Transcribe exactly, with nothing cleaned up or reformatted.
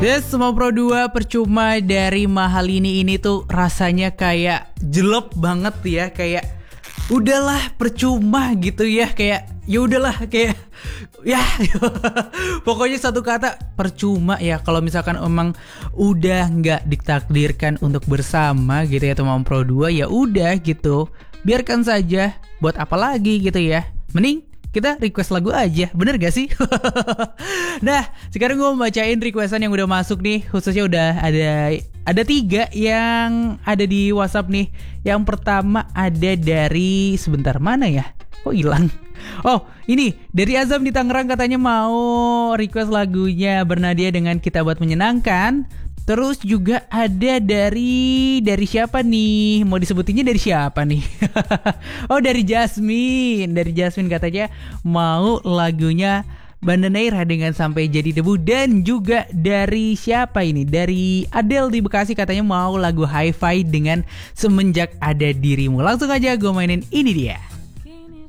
Yes, semua Pro dua percuma dari mahal ini ini tuh rasanya kayak jelek banget ya, kayak udahlah percuma gitu ya, kayak ya udahlah kayak ya pokoknya satu kata percuma ya. Kalau misalkan emang udah nggak ditakdirkan untuk bersama gitu ya teman Pro dua, ya udah gitu, biarkan saja, buat apa lagi gitu ya, mending kita request lagu aja, bener gak sih? Nah, sekarang gue mau bacain requestan yang udah masuk nih. Khususnya udah ada Ada tiga yang ada di WhatsApp nih. Yang pertama ada dari, sebentar mana ya? Kok hilang? Oh, ini dari Azam di Tangerang, katanya mau request lagunya Bernadia dengan Kita Buat Menyenangkan. Terus juga ada dari Dari siapa nih? Mau disebutinnya dari siapa nih? Oh, dari Jasmine. Dari Jasmine katanya mau lagunya Banda Neira dengan Sampai Jadi Debu. Dan juga dari siapa ini? Dari Adele di Bekasi, katanya mau lagu Hi-Fi dengan Semenjak Ada Dirimu. Langsung aja gue mainin, ini dia.